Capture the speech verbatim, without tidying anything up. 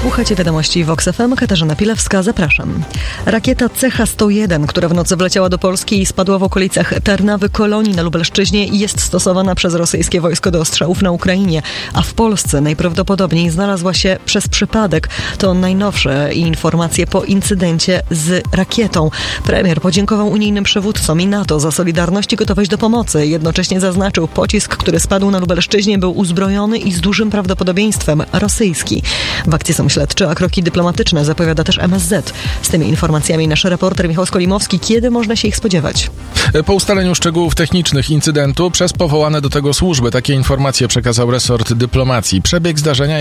Słuchajcie wiadomości Vox F M. Katarzyna Pilewska, zapraszam. Rakieta C H sto jeden, która w nocy wleciała do Polski i spadła w okolicach Tarnawy Kolonii na Lubelszczyźnie, jest stosowana przez rosyjskie wojsko do ostrzałów na Ukrainie, a w Polsce najprawdopodobniej znalazła się przez przypadek. To najnowsze informacje po incydencie z rakietą. Premier podziękował unijnym przywódcom i NATO za solidarność i gotowość do pomocy. Jednocześnie zaznaczył, pocisk, który spadł na Lubelszczyźnie, był uzbrojony i z dużym prawdopodobieństwem rosyjski. W akcji są śledczy, a kroki dyplomatyczne zapowiada też M S Z. Z tymi informacjami nasz reporter Michał Skolimowski. Kiedy można się ich spodziewać? Po ustaleniu szczegółów technicznych incydentu przez powołane do tego służby, takie informacje przekazał resort dyplomacji. Przebieg zdarzenia